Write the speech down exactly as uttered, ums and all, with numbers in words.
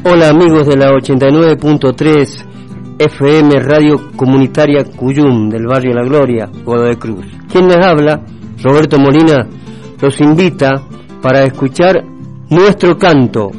Hola amigos de la ochenta y nueve punto tres F M Radio Comunitaria Cuyum del barrio La Gloria, Godoy Cruz. Quien les habla, Roberto Molina, los invita para escuchar nuestro canto,